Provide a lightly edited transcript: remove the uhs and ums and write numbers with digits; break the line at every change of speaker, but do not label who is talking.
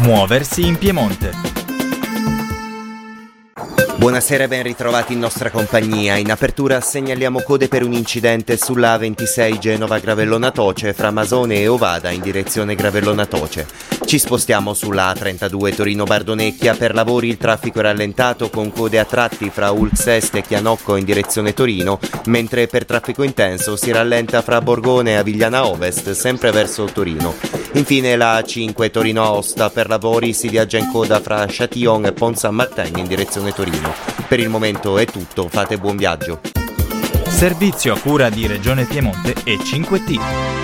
Muoversi in Piemonte.
Buonasera e ben ritrovati in nostra compagnia. In apertura segnaliamo code per un incidente sulla A26 Genova-Gravellona Toce fra Masone e Ovada in direzione Gravellona Toce. Ci spostiamo sulla A32 Torino-Bardonecchia. Per lavori il traffico è rallentato con code a tratti fra Ulx Est e Chianocco in direzione Torino, mentre per traffico intenso si rallenta fra Borgone e Avigliana Ovest, sempre verso Torino. Infine la A5 Torino-Aosta, per lavori si viaggia in coda fra Châtillon e Pont Saint-Martin in direzione Torino. Per il momento è tutto, fate buon viaggio.
Servizio a cura di Regione Piemonte e 5T.